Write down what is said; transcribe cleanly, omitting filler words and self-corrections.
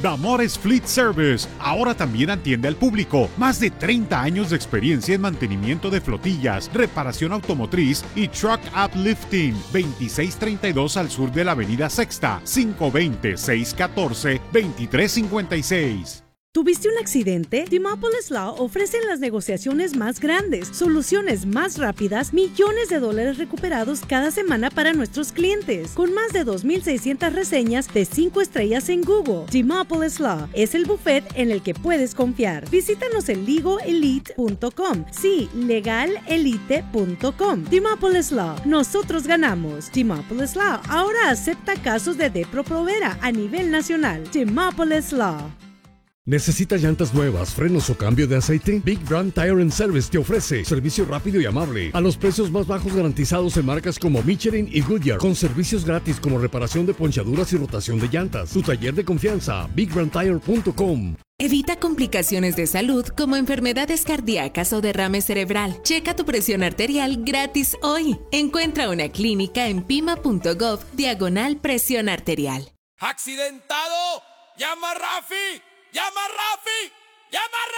Damores Fleet Service ahora también atiende al público. Más de 30 años de experiencia en mantenimiento de flotillas, reparación automotriz y truck uplifting. 2632 al sur de la avenida Sexta, 520-614-2356. ¿Tuviste un accidente? Demopolis Law ofrecen las negociaciones más grandes, soluciones más rápidas, millones de dólares recuperados cada semana para nuestros clientes. Con más de 2,600 reseñas de 5 estrellas en Google, Demopolis Law es el buffet en el que puedes confiar. Visítanos en legalelite.com. Sí, legalelite.com. Demopolis Law. Nosotros ganamos. Demopolis Law ahora acepta casos de Depro-Provera a nivel nacional. Demopolis Law. ¿Necesitas llantas nuevas, frenos o cambio de aceite? Big Brand Tire and Service te ofrece servicio rápido y amable a los precios más bajos garantizados en marcas como Michelin y Goodyear, con servicios gratis como reparación de ponchaduras y rotación de llantas. Tu taller de confianza, bigbrandtire.com. Evita complicaciones de salud como enfermedades cardíacas o derrame cerebral. Checa tu presión arterial gratis hoy. Encuentra una clínica en pima.gov/presión arterial. ¡Accidentado! ¡Llama a Rafi! ¡Llama a Rafi! ¡Llama a Rafi!